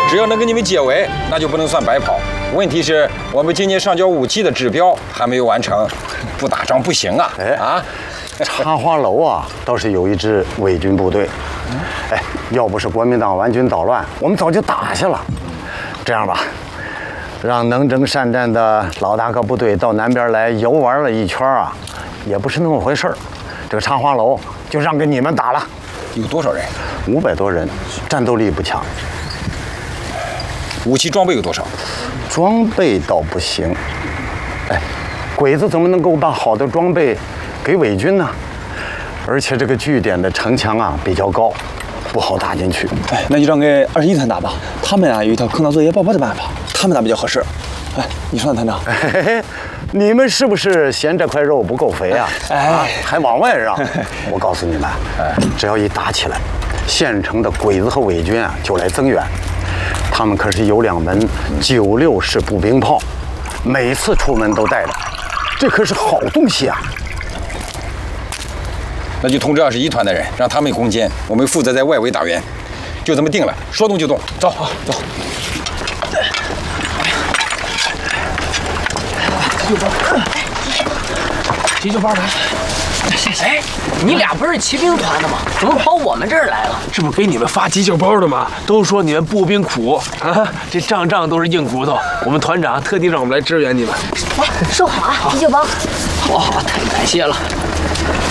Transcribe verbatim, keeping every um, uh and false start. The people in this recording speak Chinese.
只要能跟你们解围，那就不能算白跑。问题是我们今年上交武器的指标还没有完成，不打仗不行啊！ 哎啊， 茶花楼啊，倒是有一支伪军部队。哎，要不是国民党顽军捣乱，我们早就打下了。这样吧，让能征善战的老大哥部队到南边来游玩了一圈啊，也不是那么回事儿。这个茶花楼就让给你们打了。 有多少人？ 五百多人，战斗力不强。 武器装备有多少？ 装备倒不行。哎，鬼子怎么能够把好的装备给伪军呢？而且这个据点的城墙啊比较高，不好打进去。 哎，那就让给二十一团打吧。他们啊有一套坑道作业爆破的办法，他们打比较合适。哎，你说呢，团长？ 嘿嘿，你们是不是嫌这块肉不够肥啊？ 哎， 啊还往外让。我告诉你们，哎，只要一打起来，县城的鬼子和伪军啊就来增援。他们可是有两门九六式步兵炮，每次出门都带着，这可是好东西啊！ 那就通知二十一团的人，让他们攻坚，我们负责在外围打援，就这么定了，说动就动，走走。 急救包，急救包来。哎，你俩不是骑兵团的吗？怎么跑我们这儿来了？ 这不给你们发急救包的吗？都说你们步兵苦啊，这仗仗都是硬骨头。我们团长特地让我们来支援你们。 来，收好啊，急救包。 好好，太感谢了。